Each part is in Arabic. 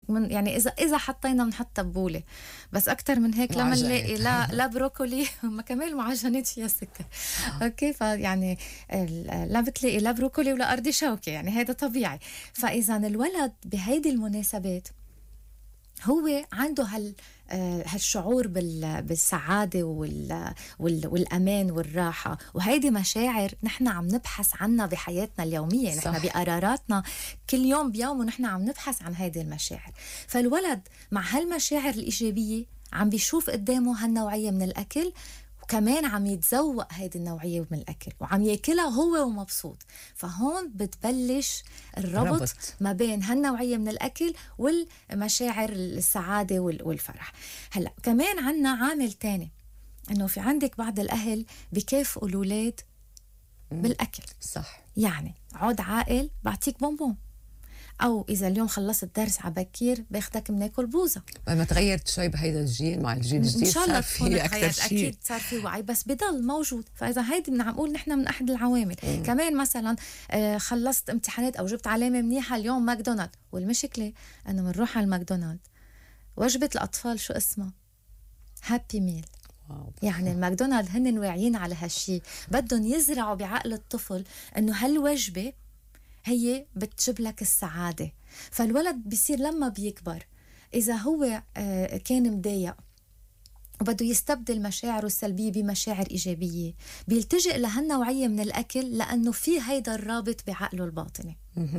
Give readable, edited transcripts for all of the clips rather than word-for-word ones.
من يعني إذا حطينا بنحط تبولة، بس أكتر من هيك لما نلاقي لا بروكولي ما كمان المعجنات فيها سكر. أوكي، فيعني لا بتلاقي لا بروكولي ولا أرضي شوكة، يعني هذا طبيعي. فإذا الولد بهيدي المناسبات هو عنده هالشعور بالسعادة والأمان والراحة، وهيدي مشاعر نحن عم نبحث عنها بحياتنا اليومية. نحن بقراراتنا كل يوم بيوم ونحن عم نبحث عن هيدي المشاعر. فالولد مع هالمشاعر الإيجابية عم بيشوف قدامه هالنوعية من الأكل، وكمان عم يتذوق هيدي النوعية من الأكل وعم يأكلها هو ومبسوط. فهون بتبلش الربط ما بين هالنوعية من الأكل والمشاعر السعادة والفرح. هلأ كمان عنا عامل تاني، أنه في عندك بعض الأهل بكافئوا الأولاد بالأكل. صح. يعني عود عاقل بعطيك بونبون، أو إذا اليوم خلصت درس عبكير باخدك مناكل بوزة. ما تغيرت شوي بهيدا الجيل مع الجيل الجديد؟ إن شاء الله تكون تغيرت، أكيد صار في وعي، بس بضل موجود. فإذا هيدي عم نقول نحن من أحد العوامل. كمان مثلا خلصت امتحانات أو جبت علامة منيحة اليوم ماكدونالد، والمشكلة أنه منروح على الماكدونالد وجبة الأطفال شو اسمها؟ هابي ميل. يعني الماكدونالد هن واعيين على هالشي، بدهم يزرعوا بعقل الطفل أنه هالوجبة هي بتجيب لك السعادة. فالولد بيصير لما بيكبر إذا هو كان مضايق وبده يستبدل مشاعره السلبية بمشاعر إيجابية، بيلتجئ لهالنوعية من الأكل لأنه في هيدا الرابط بعقله الباطني.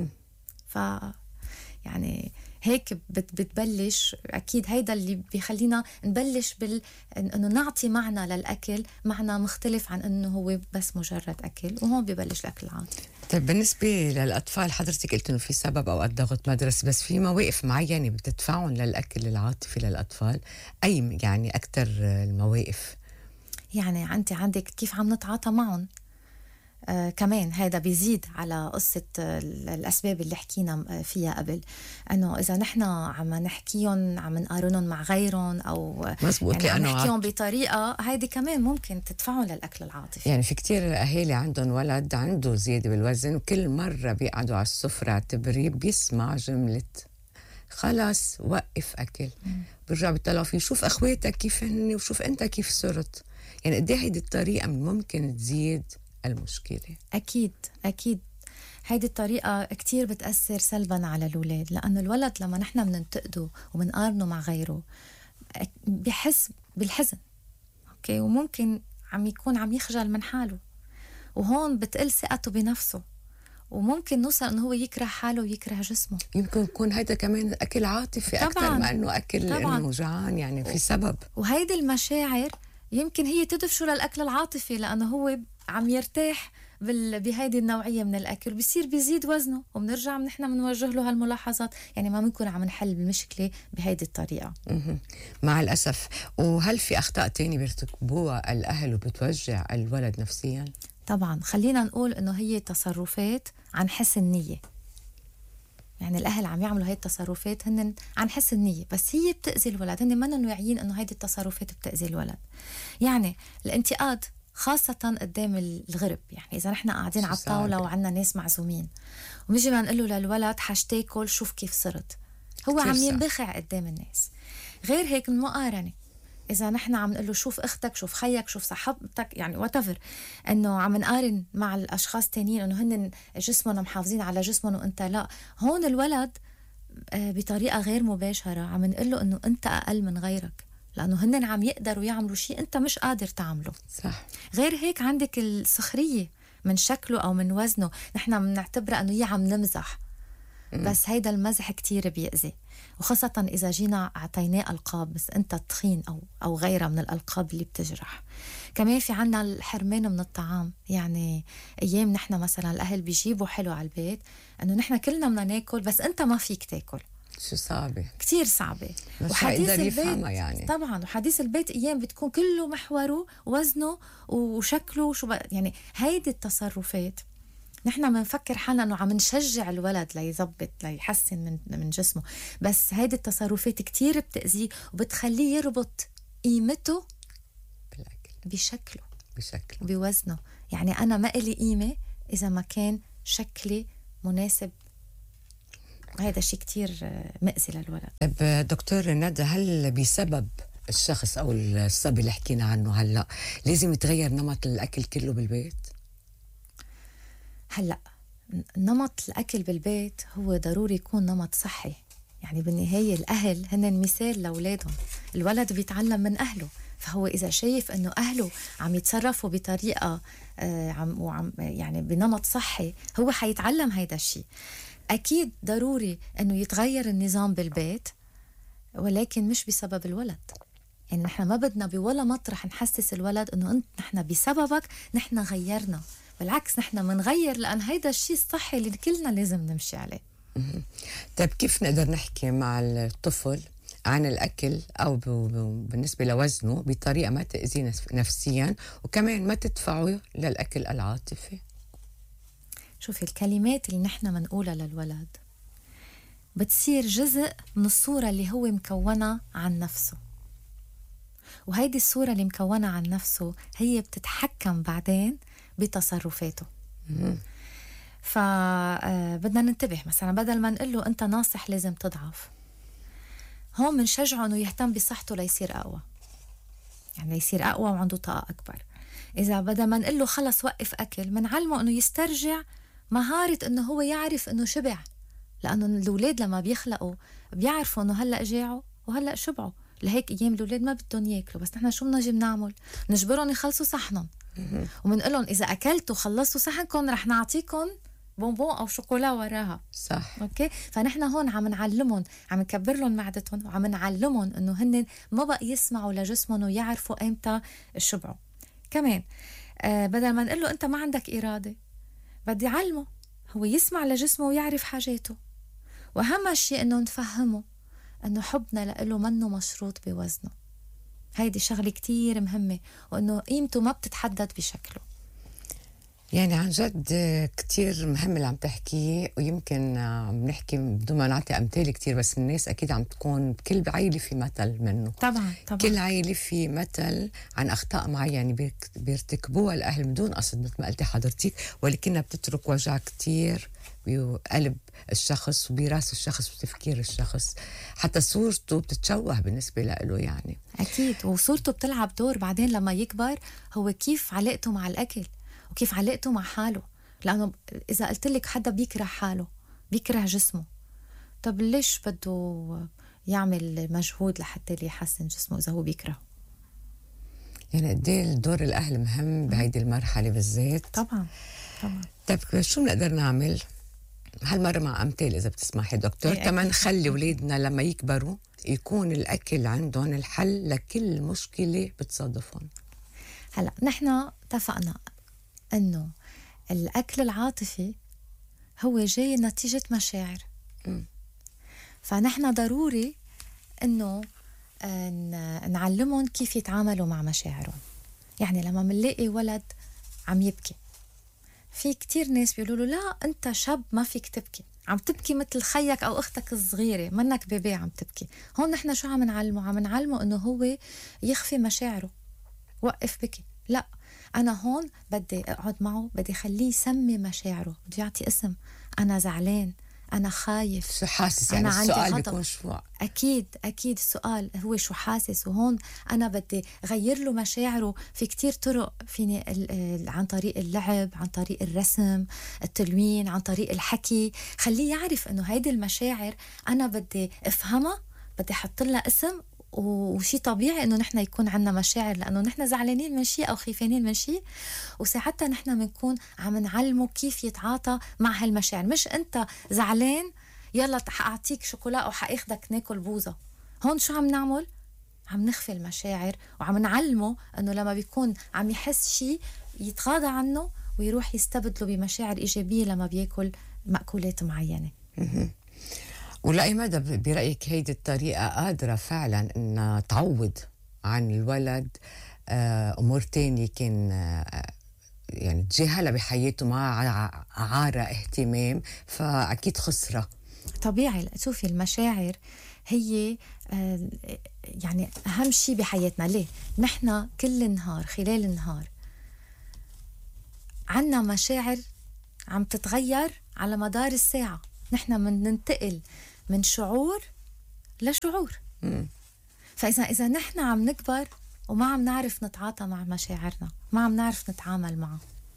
يعني هيك بتبلش. أكيد هيدا اللي بيخلينا نبلش إنه نعطي معنى للأكل، معنى مختلف عن إنه هو بس مجرد أكل، وهون ببلش الأكل العاطفي. طيب بالنسبة للأطفال، حضرتك قلت إنه في سبب أو ضغط مدرسي، بس في مواقف معينة بتدفعهم للأكل العاطفي للأطفال؟ أي يعني أكتر المواقف؟ يعني عندك كيف عم نتعاطى معهم. كمان هذا بيزيد على قصة الأسباب اللي حكينا فيها قبل، أنه إذا نحن عم نحكيهم عم نقارنهم مع غيرهم، أو يعني عم نحكيهم بطريقة هيدي كمان ممكن تدفعهم للأكل العاطفي. يعني في كتير أهالي عندهم ولد عنده زيادة بالوزن، وكل مرة بيقعدوا على السفرة اعتبريه بيسمع جملة خلاص وقف أكل، برجع بيطلعوا فيه شوف أخواتك كيف هن وشوف أنت كيف صرت. يعني قد ايه هيدي الطريقة ممكن تزيد المشكلة؟ أكيد هيدي الطريقة كتير بتأثر سلبا على الأولاد، لأنه الولد لما نحن بننتقده ومنقارنه مع غيره بيحس بالحزن. أوكي، وممكن عم يكون عم يخجل من حاله، وهون بتقل ثقته بنفسه، وممكن نوصل انه هو يكره حاله ويكره جسمه. يمكن يكون هيدا كمان اكل عاطفي اكثر ما انه اكل انه جوعان، يعني في سبب. وهيدي المشاعر يمكن هي تدفشه للاكل العاطفي، لانه هو عم يرتاح بهيدي النوعية من الأكل، بيصير بيزيد وزنه، وبنرجع نحن بنوجه له هالملاحظات. يعني ما بنكون عم نحل المشكلة بهيدي الطريقة مع الأسف. وهل في أخطاء تاني بيرتكبوها الأهل وبتوجع الولد نفسيا؟ طبعا خلينا نقول إنه هي تصرفات عن حس النية. يعني الأهل عم يعملوا هاي التصرفات هن عن حس النية، بس هي بتأذي الولد. هن منن واعيين إنه هيدي التصرفات بتأذي الولد. يعني الانتقاد خاصة قدام الغرب، يعني إذا نحن قاعدين على الطاولة وعنا ناس معزومين ومجي ما نقول له للولد حشتاكل شوف كيف صرت، هو عم ينبخع قدام الناس. غير هيك المقارنة، إذا نحن عم نقول له شوف أختك شوف خيك شوف صاحبتك، يعني whatever، إنه عم نقارن مع الأشخاص تانيين إنه هن جسمهم محافظين على جسمهم وأنت لا. هون الولد بطريقة غير مباشرة عم نقول له إنه أنت أقل من غيرك، لأنه هن عم يقدروا يعملوا شيء أنت مش قادر تعمله. صح. غير هيك عندك السخرية من شكله أو من وزنه، نحن بنعتبرها أنه هي عم نمزح، بس هيدا المزح كتير بيأذي، وخاصة إذا جينا أعطيناه ألقاب بس أنت تخين أو غيرها من الألقاب اللي بتجرح. كمان في عنا الحرمان من الطعام. يعني أيام نحن مثلا الأهل بيجيبوا حلو على البيت أنه نحن كلنا بدنا ناكل بس أنت ما فيك تاكل. شو صعبة، كتير صعبة. وحديث البيت يعني. طبعا وحديث البيت أيام بتكون كله محوره وزنه وشكله يعني هيدي التصرفات نحن بنفكر حالنا انه عم نشجع الولد ليزبط ليحسن من جسمه، بس هيدي التصرفات كتير بتأذيه وبتخليه يربط قيمته بالأكل، بشكله بوزنه. يعني أنا ما إلي قيمة إذا ما كان شكلي مناسب وهذا شيء كتير مأذي للولد. طيب دكتور ندى، هل بسبب الشخص أو الصبي اللي حكينا عنه هلأ لازم يتغير نمط الأكل كله بالبيت؟ هلأ نمط الأكل بالبيت هو ضروري يكون نمط صحي. يعني بالنهاية الأهل هن مثال لأولادهم. الولد بيتعلم من أهله، فهو إذا شايف أنه أهله عم يتصرفوا بطريقة يعني بنمط صحي، هو حيتعلم هيدا الشيء. أكيد ضروري أنه يتغير النظام بالبيت، ولكن مش بسبب الولد. يعني نحن ما بدنا بولا مطرح نحسس الولد أنه نحن بسببك نحن غيرنا. بالعكس نحن منغير لأن هيدا الشيء الصحي اللي كلنا لازم نمشي عليه. طيب كيف نقدر نحكي مع الطفل عن الأكل أو بالنسبة لوزنه بطريقة ما تأذيه نفسيا وكمان ما تدفعه للأكل العاطفي؟ شوفي الكلمات اللي نحن منقولها للولد بتصير جزء من الصورة اللي هو مكونة عن نفسه، وهيدي الصورة اللي مكونة عن نفسه هي بتتحكم بعدين بتصرفاته. فبدنا ننتبه. مثلا بدل ما نقول له أنت ناصح لازم تضعف، هون منشجعه أنه يهتم بصحته ليصير أقوى، يعني ليصير أقوى وعنده طاقة أكبر. إذا بدل ما نقول له خلص وقف أكل، منعلمه أنه يسترجع مهارة أنه هو يعرف أنه شبع، لأنه الأولاد لما بيخلقوا بيعرفوا أنه هلأ جاعوا وهلأ شبعوا. لهيك أيام الأولاد ما بدهم ياكلوا، بس نحن شو بنجي بنعمل؟ نجبرهم يخلصوا صحنهم، ومنقول لهم إذا أكلتوا خلصتوا صحنكم رح نعطيكم بونبون أو شوكولا وراها. صح. أوكي، فنحن هون عم نعلمهم، عم نكبر لهم معدتهم، وعم نعلمهم إنه هن ما بقى يسمعوا لجسمهم ويعرفوا إمتى شبعوا. كمان بدل ما نقول له أنت ما عندك إرادة، بدي علمه هو يسمع لجسمه ويعرف حاجاته. وأهم شيء إنه نفهمه إنه حبنا له منه مشروط بوزنه. هيدي شغلة كتير مهمة، وإنه قيمته ما بتتحدد بشكله. يعني عن جد كتير مهم اللي عم تحكيه، ويمكن عم نحكي بدون ما نعطي أمثال كتير، بس الناس أكيد عم تكون كل عائلة في مثل منه. طبعا. كل عائلة في مثل عن أخطاء معينة بيرتكبوها الأهل بدون قصد مثل ما قلتي حضرتك، ولكنها بتترك وجع كتير بقلب الشخص وبراس الشخص وتفكير الشخص، حتى صورته بتتشوه بالنسبة له. يعني أكيد، وصورته بتلعب دور بعدين لما يكبر، هو كيف علاقته مع الأكل وكيف علاقته مع حاله. لأنه إذا قلت لك حدا بيكره حاله، بيكره جسمه، طب ليش بده يعمل مجهود لحتى يحسن جسمه إذا هو بيكره؟ يعني قد ايه دور الأهل مهم بهيدي المرحلة بالذات. طبعا. طيب شو بنقدر نعمل هالمرة مع أمثال إذا بتسمحي دكتور، كمان نخلي أولادنا لما يكبروا يكون الأكل عندهم الحل لكل مشكلة بتصادفهم؟ هلأ نحن اتفقنا أنه الأكل العاطفي هو جاي نتيجة مشاعر. فنحن ضروري أنه نعلمهم كيف يتعاملوا مع مشاعرهم. يعني لما منلاقي ولد عم يبكي، في كتير ناس بيقولوا له لا أنت شاب ما فيك تبكي، عم تبكي مثل خيك أو أختك الصغيرة، منك بيبي عم تبكي. هون نحن شو عم نعلمه؟ عم نعلمه أنه هو يخفي مشاعره، وقف بكي. لا، أنا هون بدي أقعد معه، بدي خليه يسمي مشاعره، بدي يعطي اسم. أنا زعلان، أنا خايف، شو حاسس؟ يعني السؤال بيكون شو؟ أكيد السؤال هو شو حاسس. وهون أنا بدي غير له مشاعره في كتير طرق فيني، عن طريق اللعب، عن طريق الرسم، التلوين، عن طريق الحكي. خليه يعرف إنه هيدي المشاعر أنا بدي أفهمها، بدي أحط لها اسم. وشي طبيعي إنه نحن يكون عنا مشاعر، لأنه نحن زعلانين من شيء أو خيفانين من شيء، وساعتها نحن بنكون عم نعلمه كيف يتعاطى مع هالمشاعر. مش أنت زعلان يلا حأعطيك شوكولا أو حأخدك ناكل بوزة. هون شو عم نعمل؟ عم نخفي المشاعر، وعم نعلمه أنه لما بيكون عم يحس شيء يتغاضى عنه ويروح يستبدله بمشاعر إيجابية لما بيأكل مأكولات معينة. ولأي مدى برأيك هيدي الطريقة قادرة فعلا أنها تعوض عن الولد أمور تانية كان يعني تجاهلها بحياته مع عارة اهتمام، فأكيد خسرة؟ طبيعي. شوفي المشاعر هي يعني أهم شيء بحياتنا. ليه؟ نحن كل النهار، خلال النهار عنا مشاعر عم تتغير على مدار الساعة. نحن ننتقل من شعور لشعور. فإذا نحن عم نكبر وما عم نعرف نتعاطى مع مشاعرنا، ما عم نعرف نتعامل معها،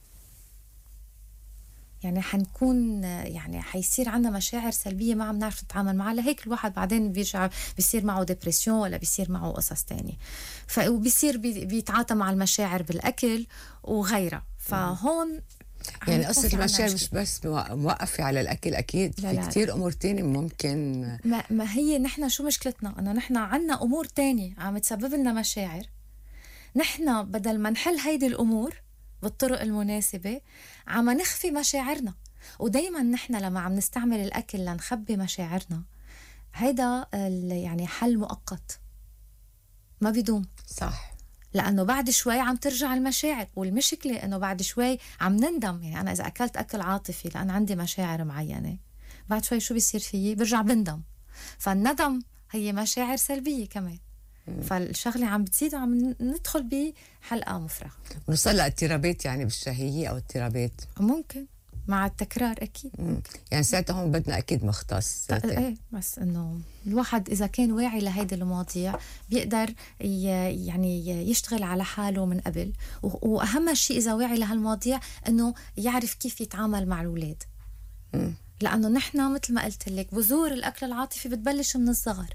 يعني حنكون يعني حيصير عنا مشاعر سلبية ما عم نعرف نتعامل معها. لهيك الواحد بعدين بيرجع بيصير معه ديبريسيون ولا بيصير معه قصص تانية، وبيصير بيتعاطى مع المشاعر بالأكل وغيرها. فهون يعني قصة المشاعر مش بس موقفة على الأكل، أكيد لا في لا كتير أمور تانية ممكن. ما هي نحن شو مشكلتنا؟ أنه نحن عنا أمور تانية عم تسبب لنا مشاعر، نحن بدل ما نحل هيدي الأمور بالطرق المناسبة عم نخفي مشاعرنا. ودايما نحن لما عم نستعمل الأكل لنخبي مشاعرنا، هيدا يعني حل مؤقت ما بيدوم. صح، لأنه بعد شوي عم ترجع المشاعر، والمشكلة أنه بعد شوي عم نندم. يعني أنا إذا أكلت أكل عاطفي لأن عندي مشاعر معينة، بعد شوي شو بيصير فيي؟ برجع بندم. فالندم هي مشاعر سلبية كمان. فالشغلة عم بتزيد وعم ندخل بحلقة مفرغة. ونوصل لاضطرابات يعني بالشهية أو اضطرابات ممكن مع التكرار أكيد. يعني ساعتها هون بدنا أكيد مختص. إيه، بس إنه الواحد إذا كان واعي لهيدي المواضيع بيقدر يعني يشتغل على حاله من قبل. وأهم شيء إذا واعي لهالمواضيع إنه يعرف كيف يتعامل مع الأولاد. لأنه نحن مثل ما قلت لك بذور الأكل العاطفي بتبلش من الصغر.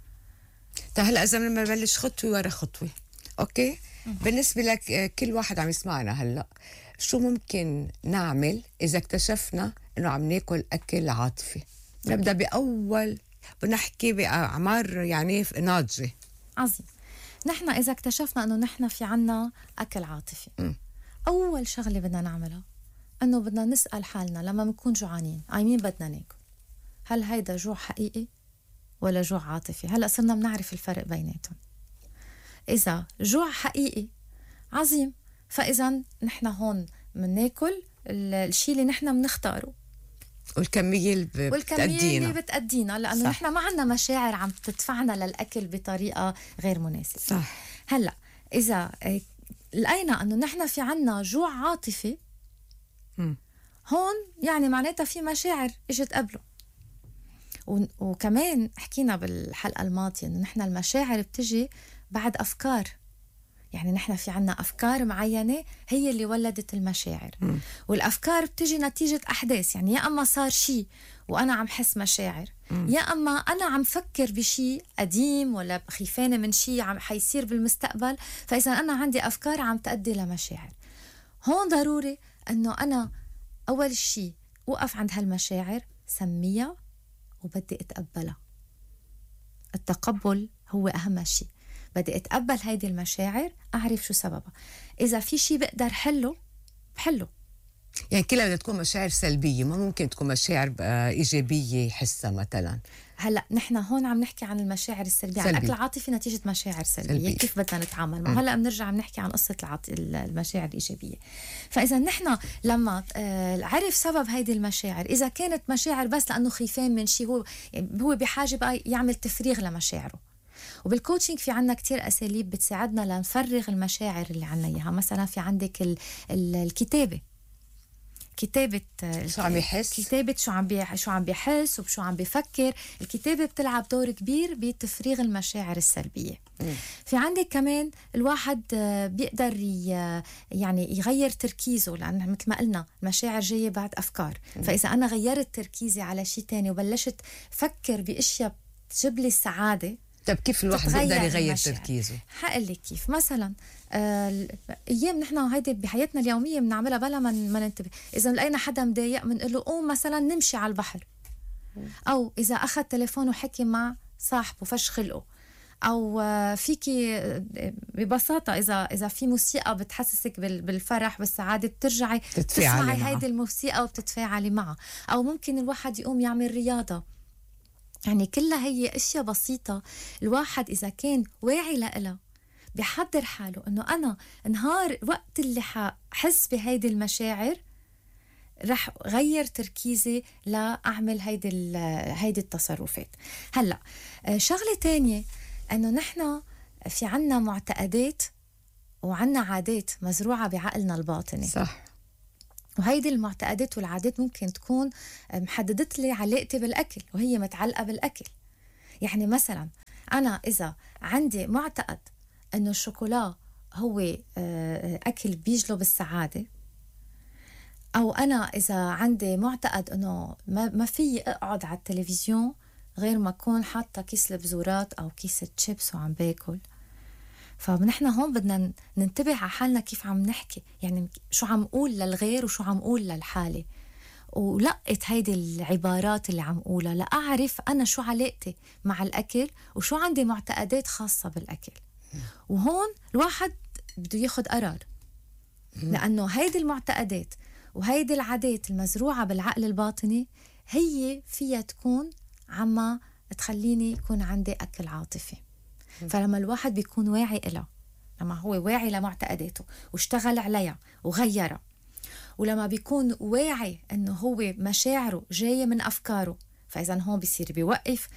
هلا إذا لما نبلش خطوة ورا خطوة، أوكي؟ بالنسبة لك كل واحد عم يسمعنا هلا، شو ممكن نعمل إذا اكتشفنا إنه عم ناكل أكل عاطفي؟ نبدأ بأول، بنحكي بأعمار يعني ناضجة. عظيم. نحن إذا اكتشفنا إنه نحن في عنا أكل عاطفي، أول شغلة بدنا نعملها إنه بدنا نسأل حالنا لما نكون جوعانين مين بدنا ناكل؟ هل هيدا جوع حقيقي ولا جوع عاطفي؟ هلأ صرنا بنعرف الفرق بيناتهم. إذا جوع حقيقي عظيم، فإذا نحن هون مناكل الشيء اللي نحن بنختاره والكمية اللي بتأدينا، لأنه نحن ما عنا مشاعر عم تدفعنا للأكل بطريقة غير مناسبة. صح. هلأ إذا لقينا أنه نحن في عنا جوع عاطفي، هون يعني معناتها في مشاعر اجت قبله. وكمان حكينا بالحلقة الماضية أنه نحن المشاعر بتجي بعد أفكار. يعني نحن في عنا أفكار معينة هي اللي ولدت المشاعر. والأفكار بتجي نتيجة أحداث. يعني يا أما صار شيء وأنا عم حس مشاعر، يا أما أنا عم فكر بشيء قديم ولا خيفانة من شيء عم حيصير بالمستقبل، فإذا أنا عندي أفكار عم تؤدي لمشاعر. هون ضروري أنه أنا أول شيء وقف عند هالمشاعر، سميها وبدي أتقبلها. التقبل هو أهم شيء. بدي أتقبل هيدي المشاعر، أعرف شو سببها. إذا في شيء بقدر حله بحله. يعني كلها بدها تكون مشاعر سلبية، ما ممكن تكون مشاعر إيجابية يحسها مثلا. هلأ نحن هون عم نحكي عن المشاعر السلبية، عن الأكل العاطفي نتيجة مشاعر سلبية. كيف بدنا نتعامل معه؟ هلأ بنرجع عم نحكي عن قصة المشاعر الإيجابية. فإذا نحن لما عرف سبب هيدي المشاعر، إذا كانت مشاعر بس لأنه خيفان من شيء، هو بحاجة بقى يعمل تفريغ لمشاعره. وبالكوتشنج في عنا كتير أساليب بتساعدنا لنفرغ المشاعر اللي عنا إياها. مثلا في عندك الكتابة، كتابة شو عم يحس، كتابة شو عم بيحس وشو عم بيفكر. الكتابة بتلعب دور كبير بتفريغ المشاعر السلبية. في عندك كمان الواحد بيقدر يعني يغير تركيزه، لأن مثل ما قلنا المشاعر جاية بعد أفكار. فإذا أنا غيرت تركيزي على شيء تاني وبلشت فكر بأشياء تجيب لي السعادة. طب كيف الواحد يقدر يغير تركيزه؟ حقل لك كيف. مثلا ايام نحن هيدي بحياتنا اليوميه بنعملها بلا ما ننتبه. اذا لقينا حدا مضايق بنقول له قوم مثلا نمشي على البحر، او اذا اخذ تليفونه وحكي مع صاحبه فش خلقه، او فيكي ببساطه اذا في موسيقى بتحسسك بالفرح بالسعاده بترجعي تسمعي هيدي الموسيقى وبتتفاعلي معها. او ممكن الواحد يقوم يعمل رياضه. يعني كلها هي اشياء بسيطه الواحد اذا كان واعي لها بيحضر حاله انه انا نهار وقت اللي ححس بهيدي المشاعر رح غير تركيزي لاعمل هيدي التصرفات. هلا شغله تانية انه نحن في عنا معتقدات وعنا عادات مزروعه بعقلنا الباطني. صح. وهيدي المعتقدات والعادات ممكن تكون محددت لي علاقتي بالأكل وهي متعلقة بالأكل. يعني مثلا أنا إذا عندي معتقد أنه الشوكولا هو أكل بيجلب السعادة، أو أنا إذا عندي معتقد أنه ما في أقعد على التلفزيون غير ما أكون حاطة كيس البزورات أو كيس الشيبس وعم باكل، فنحن هون بدنا ننتبه على حالنا كيف عم نحكي، يعني شو عم قول للغير وشو عم قول للحالة، ولقت هيدي العبارات اللي عم قولها لأعرف أنا شو علاقتي مع الأكل وشو عندي معتقدات خاصة بالأكل. وهون الواحد بده ياخد قرار، لأنه هيدي المعتقدات وهيدي العادات المزروعة بالعقل الباطني هي فيها تكون عما تخليني يكون عندي أكل عاطفي. فلما الواحد بيكون واعي إلها، لما هو واعي لمعتقداته واشتغل عليها وغيرها، ولما بيكون واعي أنه هو مشاعره جاية من أفكاره، فإذا هون بيصير بيوقف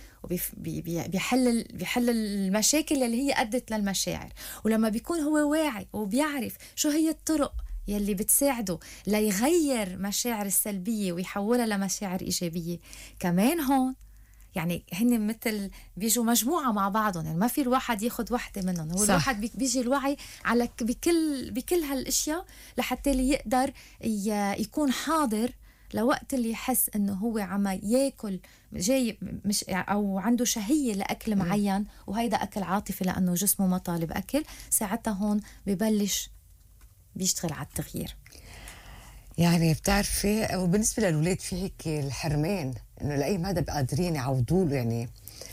وبيحل المشاكل اللي هي أدت للمشاعر. ولما بيكون هو واعي وبيعرف شو هي الطرق يلي بتساعده ليغير مشاعر السلبية ويحولها لمشاعر إيجابية، كمان هون يعني هن مثل بيجوا مجموعة مع بعضهم، يعني ما في الواحد ياخد واحدة منهم، هو صح. الواحد بيجي الوعي على بكل هالاشياء لحتى اللي يقدر يكون حاضر لوقت اللي يحس انه هو عم ياكل جاي مش او عنده شهية لاكل معين، وهيدا اكل عاطفي لانه جسمه ما طالب اكل، ساعتها هون ببلش بيشتغل على التغيير. يعني بتعرفي، وبالنسبة للولاد في هيك الحرمان انه لاي مدى قادرين يعودوا له، يعني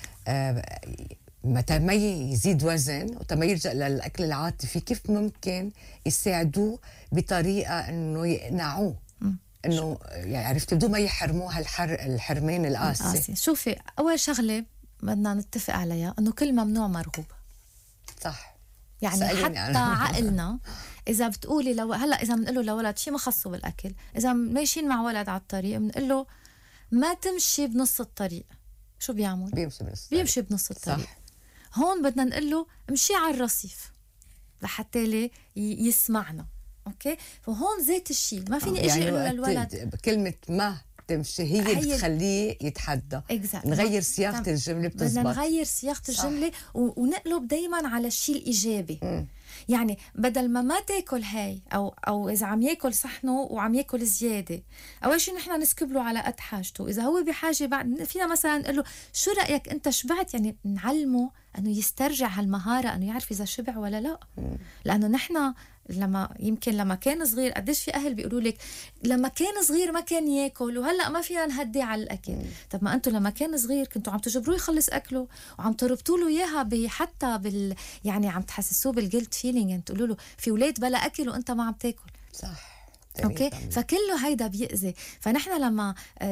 متى ما يزيد وزن وتما يرجع للاكل العاطفي، كيف ممكن يساعدوه بطريقه انه يقنعوه انه يعني عرفت بدون ما يحرموها الحرمان القاسي؟ شوفي، اول شغله بدنا نتفق عليها انه كل ممنوع مرغوب. صح. يعني حتى عقلنا اذا بتقولي لو هلا اذا بنقول له لولد شيء ما خصه بالاكل، اذا ماشيين مع ولد على الطريق بنقول له ما تمشي بنص الطريق، شو بيعمل؟ بيمشي بنص الطريق. صح. هون بدنا نقول له امشي على الرصيف لحتى لي يسمعنا. اوكي، فهون ذات الشيء ما فيني اجي اقول له للولد كلمة ما تمشي هي بتخليه يتحدى. نغير صياغة الجملة بتزبط. بدنا نغير صياغة الجملة ونقلب دايما على الشيء الإيجابي. يعني بدل ما تاكل هاي أو إذا عم ياكل صحنه وعم ياكل زيادة، أول شيء نحن نسكب له على قد حاجته. إذا هو بحاجة بعد فينا مثلا نقول له شو رأيك أنت شبعت، يعني نعلمه أنه يسترجع هالمهارة أنه يعرف إذا شبع ولا لا. لأنه نحن لما كان صغير، قديش في أهل بيقولوا لك لما كان صغير ما كان ياكل وهلأ ما فينا نهدي على الأكل. طب ما أنتوا لما كان صغير كنتوا عم تجبروه يخلص أكله وعم تربطوا له إياها حتى يعني عم تحسسوه بالجلد فيلينج، يعني تقولوا له في ولاد بلا أكل وأنت ما عم تاكل. صح. اوكي، فكله هيدا بيأذي. فنحن لما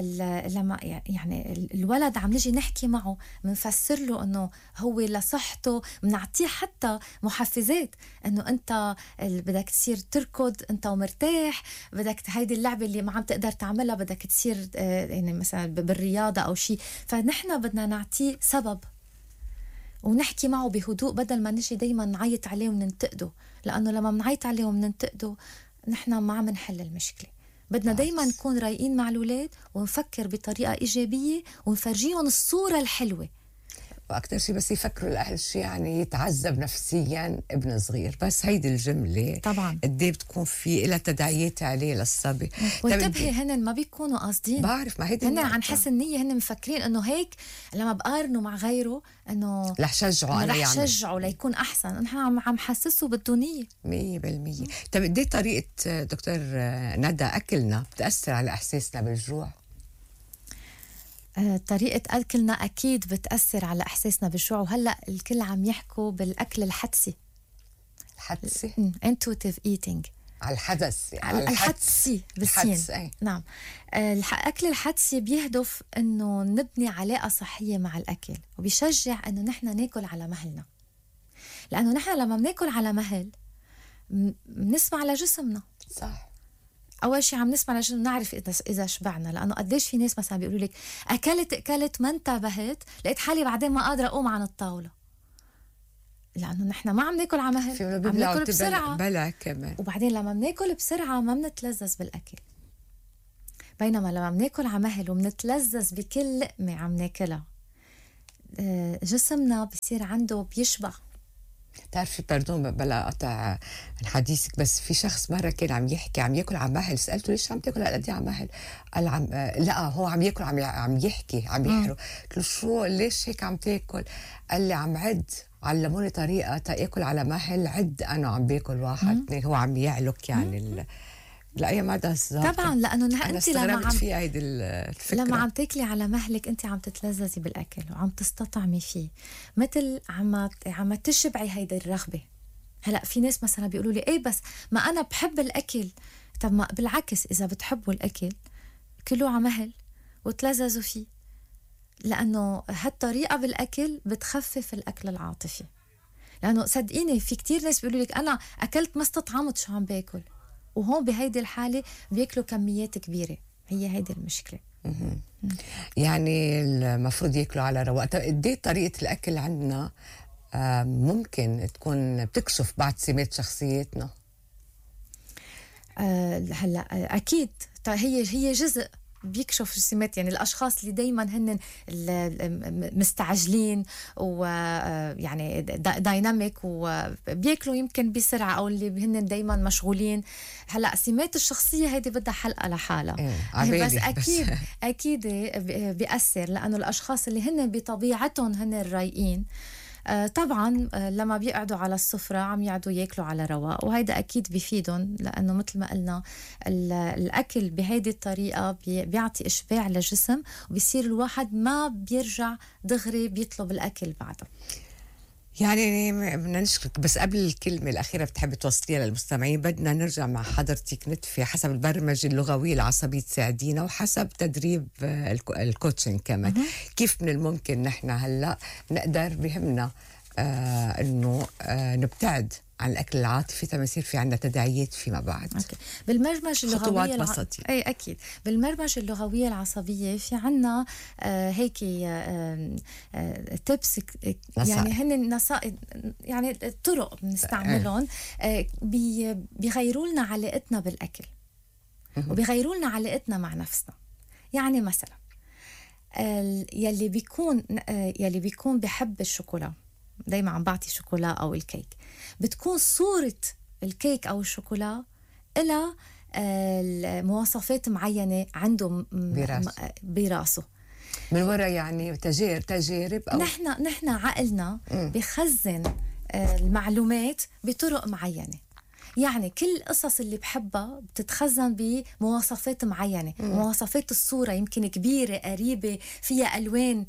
يعني الولد عم نجي نحكي معه بنفسر له انه هو لصحته، بنعطيه حتى محفزات انه انت بدك تصير تركض انت ومرتاح، بدك هيدي اللعبه اللي ما عم تقدر تعملها بدك تصير يعني مثلا بالرياضه او شيء. فنحن بدنا نعطيه سبب ونحكي معه بهدوء بدل ما نجي دايما نعيط عليه وننتقده، لانه لما بنعيط عليه وبننتقده نحن ما عم نحل المشكلة. بدنا دايما نكون رايقين مع الأولاد ونفكر بطريقة إيجابية ونفرجيهم الصورة الحلوة. وأكتر شيء بس يفكروا الأهل شيء يعني يتعذب نفسيا ابن صغير، بس هيدي الجملة طبعا قديه بتكون في إلها تداعيات عليه للصبي. وانتبهي هن ما بيكونوا قاصدين، بعرف ما هيدي هن عن حسن النية، هن مفكرين انه هيك لما بقارنوا مع غيره انه رح شجعه انا رح شجعه ليكون احسن. نحن عم حسسه بالدنيا 100%. طيب قديه طريقة دكتور ندى أكلنا بتأثر على إحساسنا بالجوع؟ طريقة أكلنا أكيد بتأثر على إحساسنا بالجوع، وهلأ الكل عم يحكوا بالأكل الحدسي. intuitive eating، على الحدث يعني الحدسي بالسين. نعم، الأكل الحدسي بيهدف إنه نبني علاقة صحية مع الأكل، وبيشجع إنه نحن ناكل على مهلنا، لأنه نحن لما بناكل على مهل بنسمع لجسمنا. صح. أول شيء عم نسمع لجسمنا نعرف إذا شبعنا، لأنه قديش في ناس مثلا بيقولوا لك أكلت ما انتبهت لقيت حالي بعدين ما قادرة أقوم عن الطاولة، لأنه نحن ما عم ناكل على مهل، عم ناكل بسرعة بلا كمان. وبعدين لما بناكل بسرعة ما بنتلذذ بالأكل. بينما لما بناكل على مهل وبنتلذذ بكل لقمة عم ناكلها، جسمنا بصير عنده بيشبع. بتعرفي باردون بلا قطع حديثك، بس في شخص مره كان عم يحكي عم ياكل على مهل، سالته ليش عم تاكل هالقد على مهل؟ قال عم لا هو عم ياكل عم يحكي عم يحرق. قلت له شو ليش هيك عم تاكل؟ قال لي عم عد، علموني طريقه تاكل على مهل، عد انا عم باكل واحد اثنين، هو عم يعلك يعني لاي مدى طبعا لانه انت لما عم فيها هيدي الفكره، لما عم تاكلي على مهلك انت عم تتلذذي بالاكل وعم تستطعمي فيه، مثل عم تشبعي هيدي الرغبه. هلا في ناس مثلا بيقولوا لي ايه بس ما انا بحب الاكل. طب ما بالعكس، اذا بتحبوا الاكل كلوا على مهل وتلذذوا فيه، لانه هالطريقه بالاكل بتخفف الاكل العاطفي. لانه صدقيني في كتير ناس بيقولوا لك انا اكلت ما استطعمت شو عم باكل، وهون بهيدي الحالة بياكلوا كميات كبيرة. هي هيدي المشكلة. يعني المفروض ياكلوا على رواق. طيب قد ايه طريقة الأكل عندنا ممكن تكون بتكشف بعض سمات شخصيتنا؟ هلا أكيد هي جزء بيكشف السمات. يعني الأشخاص اللي دايما هن مستعجلين ويعني دايناميك وبياكلوا يمكن بسرعة، أو اللي هن دايما مشغولين. هلأ سمات الشخصية هيدي بدها حلقة لحالها. بس أكيد بيأثر، لأنه الأشخاص اللي هن بطبيعتهم هن الرايقين طبعا لما بيقعدوا على السفرة عم يقعدوا ياكلوا على رواق، وهيدا أكيد بيفيدهم، لأنه مثل ما قلنا الأكل بهيدي الطريقة بيعطي إشباع للجسم، وبيصير الواحد ما بيرجع دغري بيطلب الأكل بعده. يعني بدنا نشكرك، بس قبل الكلمة الأخيرة بتحب توصليها للمستمعين، بدنا نرجع مع حضرتك نتفي حسب البرمجة اللغوية العصبية تساعدينا، وحسب تدريب الكوتشنج كمان. كيف من الممكن نحن هلأ نقدر بهمنا إنه نبتعد عن الأكل العاطفي تما يصير في عنا تداعيات فيما بعد؟ أوكي. بالمرمجة اللغوية أي أكيد بالمرمجة اللغوية العصبية في عنا هيك تبس، يعني هن نصائح، يعني طرق بنستعملهم بيغيروا لنا علاقتنا بالأكل وبيغيروا لنا علاقتنا مع نفسنا. يعني مثلا يلي بيكون بحب الشوكولا، دايما عم بعطي شوكولا أو الكيك، بتكون صورة الكيك أو الشوكولا إلى مواصفات معينة عنده براسه من وراء يعني تجارب أو نحن عقلنا بخزن المعلومات بطرق معينة. يعني كل القصص اللي بحبها بتتخزن بمواصفات معينة. مواصفات الصورة يمكن كبيرة قريبة فيها ألوان،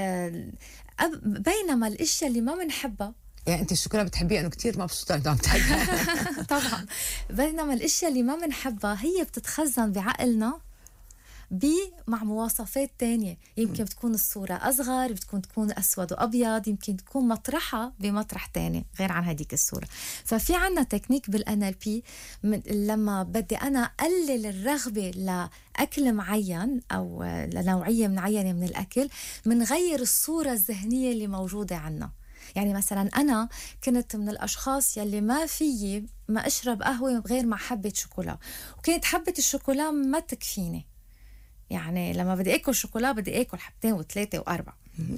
بينما الاشياء اللي ما بنحبها، يعني انت الشوكولا بتحبيها انه كتير مبسوطه انه عم تحبها طبعا، بينما الاشياء اللي ما بنحبها هي بتتخزن بعقلنا مع مواصفات تانية. يمكن بتكون الصورة أصغر، تكون أسود وأبيض، يمكن تكون مطرحة بمطرح تاني غير عن هديك الصورة. ففي عنا تكنيك بالNLP لما بدي أنا أقلل الرغبة لأكل معين أو لنوعية معينة من الأكل، منغير الصورة الذهنية اللي موجودة عنا. يعني مثلا أنا كنت من الأشخاص يلي ما فيي ما أشرب قهوة غير مع حبة شوكولا، وكانت حبة الشوكولا ما تكفيني. يعني لما بدي أكل شوكولا بدي أكل حبتين وثلاثة وأربعة.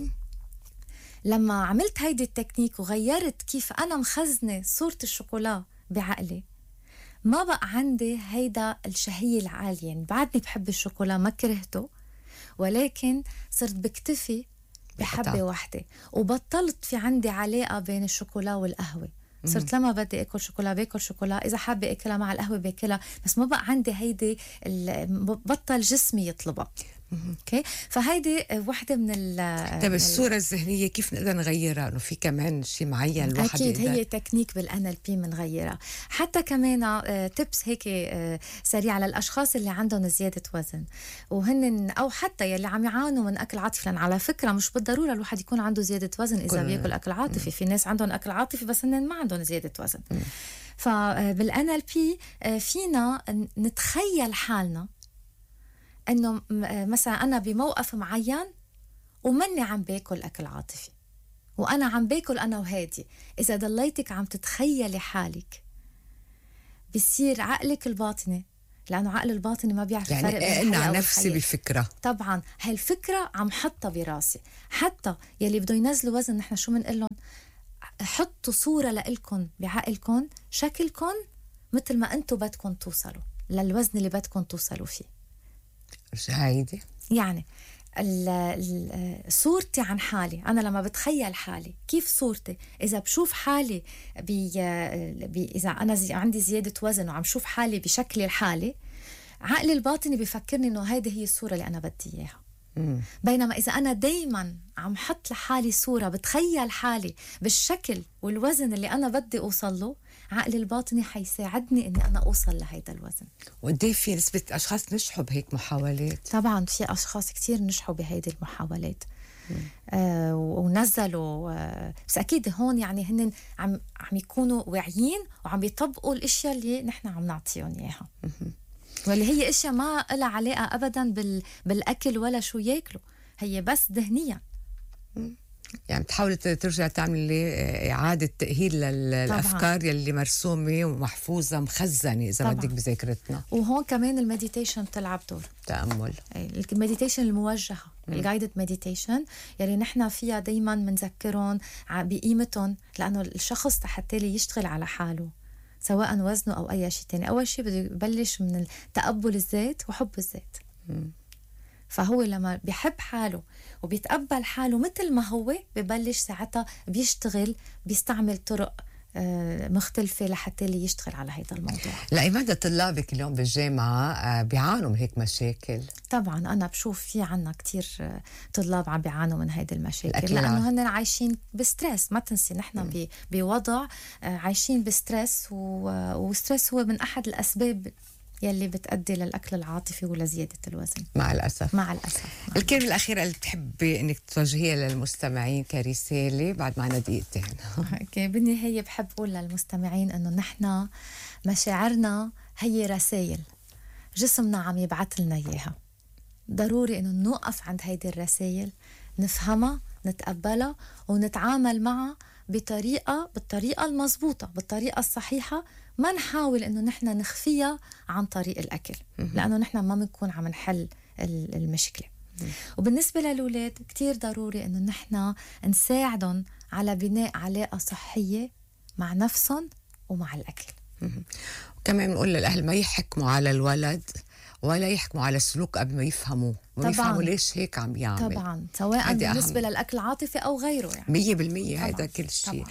لما عملت هيدي التكنيك وغيرت كيف أنا مخزنة صورة الشوكولا بعقلي، ما بقى عندي هيدا الشهية العالية. يعني بعدني بحب الشوكولا، ما كرهته، ولكن صرت بكتفي بحبة واحدة، وبطلت في عندي علاقة بين الشوكولا والقهوة. صرت لما بدي أكل شوكولا باكل شوكولا، إذا حابة أكلها مع القهوة باكلها، بس ما بقى عندي هيدي بطل جسمي يطلبها. اوكي، فهيدي وحده من طيب الصوره الذهنيه كيف نقدر نغيرها؟ انه في كمان شيء معين الواحد اكيد هي تكنيك بالNLP بنغيرها. حتى كمان تبس هيك سريع للاشخاص اللي عندهم زياده وزن وهن، او حتى يلي عم يعانوا من اكل عاطفي. لان على فكره مش بالضروره الواحد يكون عنده زياده وزن اذا بياكل اكل عاطفي. في ناس عندهم اكل عاطفي بس هن ما عندهم زياده وزن. فبالNLP فينا نتخيل حالنا انه مثلا انا بموقف معين ومني عم باكل اكل عاطفي، وانا عم باكل انا وهادي. اذا ضليتك عم تتخيلي حالك، بصير عقلك الباطني لأنه عقل الباطني ما بيعرف يعني الفرق بين أنا الحقيقة نفسي والخيال. بفكرة طبعا هالفكرة عم حطها براسي. حتى يلي بده ينزلوا وزن نحن شو منقول لهم؟ حطوا صورة لإلكن بعقلكن شكلكن مثل ما أنتوا بدكن توصلوا للوزن اللي بدكن توصلوا فيه. هيدي يعني صورتي عن حالي، أنا لما بتخيل حالي كيف صورتي، إذا بشوف حالي إذا أنا عندي زيادة وزن وعم شوف حالي بشكلي الحالي، عقلي الباطني بيفكرني إنه هيدي هي الصورة اللي أنا بدي إياها. بينما إذا أنا دايما عم حط لحالي صورة، بتخيل حالي بالشكل والوزن اللي أنا بدي أوصل له، عقلي الباطني حيساعدني إني أنا أوصل لهيدا الوزن. ودي في نسبة أشخاص نجحوا بهيك محاولات؟ طبعا في أشخاص كتير نجحوا بهيدي المحاولات ونزلوا بس أكيد هون يعني هن عم يكونوا واعيين وعم يطبقوا الأشياء اللي نحن عم نعطيهم إياها، واللي هي اشياء ما لها علاقه ابدا بالاكل ولا شو ياكلوا، هي بس ذهنيا. يعني بتحاولي ترجع تعملي إعادة تأهيل للأفكار يلي مرسومة ومحفوظة مخزنة إذا بدك بذاكرتنا. وهون كمان المديتيشن بتلعب دور. تأمل، المديتيشن الموجهة، الجايدد مديتيشن يلي نحن فيها دايما منذكرهم بقيمتهم، لأنه الشخص حتى لي يشتغل على حاله سواء وزنه أو أي شيء تاني، أول شيء بده يبلش من تقبل الذات وحب الذات. فهو لما بيحب حاله وبيتقبل حاله مثل ما هو، ببلش ساعتها بيشتغل، بيستعمل طرق مختلفة لحتى اللي يشتغل على هذا الموضوع. لماذا طلابك اليوم بالجامعة بيعانوا من هيك مشاكل؟ طبعا أنا بشوف في عنا كتير طلاب عم بيعانوا من هيدي المشاكل، لأنه هن عايشين بسترس. ما تنسي نحن بوضع عايشين بسترس، وسترس هو من أحد الأسباب يلي بتأدي للأكل العاطفي ولزيادة الوزن مع الأسف. مع الأسف. الكلمة الأخيرة اللي بتحبي إنك توجهيها للمستمعين كرسالة بعد معنا دقيقتين؟ بالنهاية بحب أقول للمستمعين إنه نحن مشاعرنا هي رسائل جسمنا عم يبعث لنا إياها. ضروري إنه نوقف عند هيدي الرسائل، نفهمها، نتقبلها، ونتعامل معها بالطريقة المضبوطة، بالطريقة الصحيحة. ما نحاول إنه نحن نخفيها عن طريق الأكل، لأنه نحن ما بنكون عم نحل المشكلة. وبالنسبة للأولاد كتير ضروري إنه نحن نساعدهم على بناء علاقة صحية مع نفسهم ومع الأكل. وكمان بنقول للأهل ما يحكموا على الولد ولا يحكموا على السلوك قبل ما يفهموا، ويفهموا ليش هيك عم يعمل. طبعا سواء بالنسبة للأكل العاطفي أو غيره، يعني 100% هذا كل شيء.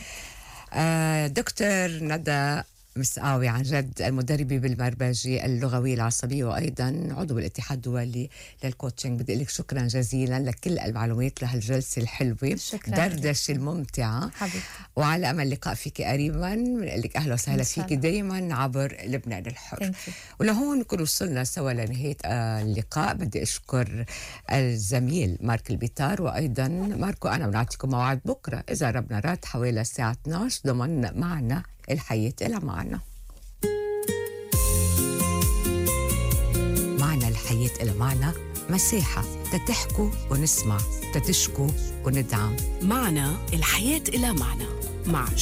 دكتور ندى مسقاوي، عن جد المدربة بالمربجة اللغوية العصبية وأيضا عضو بالاتحاد الدولي للكوتشنج، بدي لك شكرا جزيلا لكل المعلومات لهالجلسة الحلوة، دردشة الممتعة حبيبتي. وعلى أمل لقاء فيك قريبا. بنقول لك أهلا وسهلا فيك دايما عبر لبنان الحر. ولهون نكون وصلنا سوا لنهاية اللقاء. بدي أشكر الزميل مارك البيطار وأيضا ماركو. أنا بنعطيكم موعد بكرة إذا ربنا راد حوالي الساعة 12 ضمن معنا الحياة إلى معنا. معنا الحياة إلى معنا، مساحة تتحكوا ونسمع، تتشكوا وندعم. معنا الحياة إلى معنا مع